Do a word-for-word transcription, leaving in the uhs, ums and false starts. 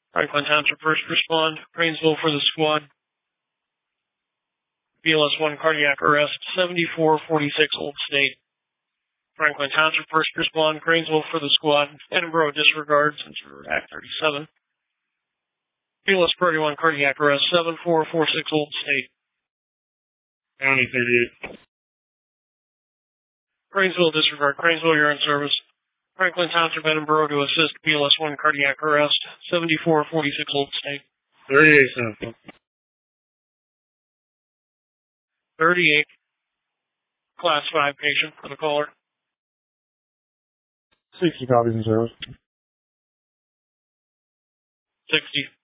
Franklin Township first respond. Cranesville for the squad. B L S one cardiac arrest, seventy-four forty-six Old State. Franklin Township first respond. Cranesville for the squad. Edinboro disregard since we're at Act thirty-seven. B L S thirty-one cardiac arrest, seven four four six Old State. County thirty-eight. Cranesville disregard. Cranesville, you're in service. Franklin Township, Edinboro to assist B L S one cardiac arrest, seventy-four forty-six Old State. thirty-eight Central. thirty-eight. Class five patient for the caller. sixty copies in service. sixty.